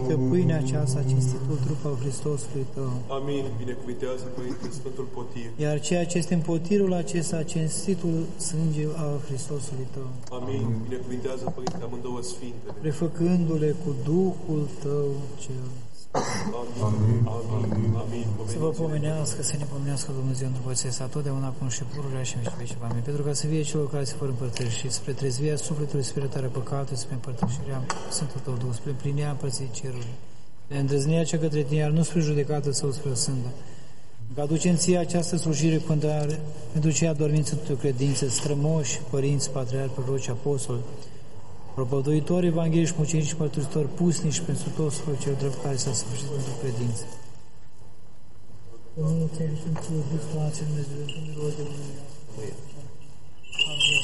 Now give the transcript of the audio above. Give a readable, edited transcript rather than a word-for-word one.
că pâinea aceasta, cinstitul trup al Hristosului Tău. Amin. Binecuvintează, Părinte, Sfântul Potir. Iar ceea ce este în potirul acesta, cinstitul sânge al Hristosului Tău. Amin. Binecuvintează, Părinte, amândouă Sfintele. Prefăcându-le cu Duhul Tău cel. Amin. Amin. Amin. Să vă pomenească, să ne pomenească Dumnezeu într-o pățesa, totdeauna acum și pururea și în veci. Amin. Pentru ca să fie celor care se vor împărtăși, spre trezvirea sufletului, spre iertarea păcatului, spre împărtășirea Sfântul Tău Duh, spre împlinirea împărțirii cerului, spre îndrăznirea cea către tine, iar nu spre judecată sau spre sândă. Că aducem ție această slujire pentru cei adormiți într-o credință, strămoși, părinți, patriarhi, proroci, apostoli, propovăduitori, evangheliști, mucenici, mărturisitori, pusnici pentru toți cel drept care s-a sfârșit pentru credință. Domnul ți-a ieșit în ție, Hristos, Dumnezeu, în rog de Dumnezeu.